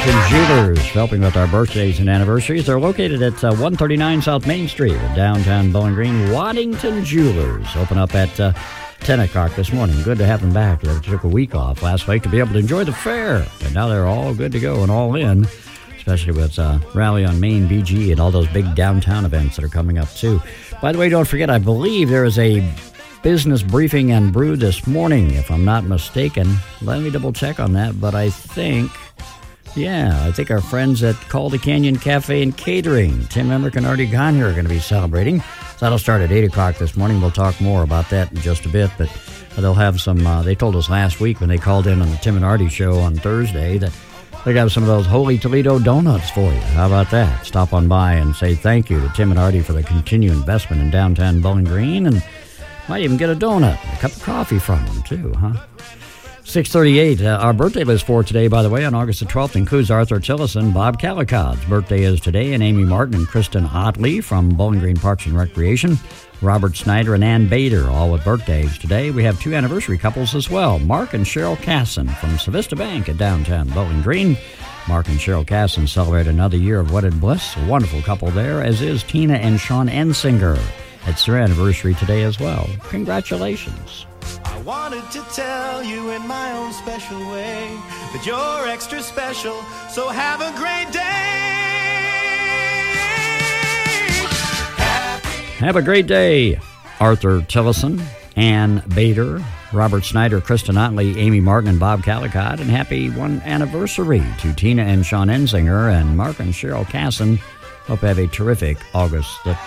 Waddington Jewelers, helping with our birthdays and anniversaries. They're located at 139 South Main Street in downtown Bowling Green. Waddington Jewelers open up at 10 o'clock this morning. Good to have them back. They took a week off last week to be able to enjoy the fair, and now they're all good to go and all in, especially with Rally on Main, BG, and all those big downtown events that are coming up too. By the way, don't forget, I believe there is a business briefing and brew this morning, if I'm not mistaken. Let me double check on that, but I think our friends at Calder Canyon Cafe and Catering, Tim Emmerich and Artie Gagne, are going to be celebrating. So that'll start at 8 o'clock this morning. We'll talk more about that in just a bit, but they'll have some, they told us last week when they called in on the Tim and Artie show on Thursday that they got some of those Holy Toledo donuts for you. How about that? Stop on by and say thank you to Tim and Artie for the continued investment in downtown Bowling Green, and might even get a donut, a cup of coffee from them, too, huh? 6:38. Our birthday list for today, by the way, on August the 12th includes Arthur Tillison. Bob Calicod's birthday is today, and Amy Martin and Kristen Otley from Bowling Green Parks and Recreation. Robert Snyder and Ann Bader, all with birthdays today. We have two anniversary couples as well. Mark and Cheryl Casson from Civista Bank at downtown Bowling Green. Mark and Cheryl Casson celebrate another year of wedded bliss. A wonderful couple there, as is Tina and Sean Ensinger. It's their anniversary today as well. Congratulations. I wanted to tell you in my own special way that you're extra special, so have a great day. Have a great day. Arthur Tillison, Ann Bader, Robert Snyder, Kristen Otley, Amy Martin, and Bob Calicod. And happy one anniversary to Tina and Sean Ensinger and Mark and Cheryl Casson. Hope you have a terrific August the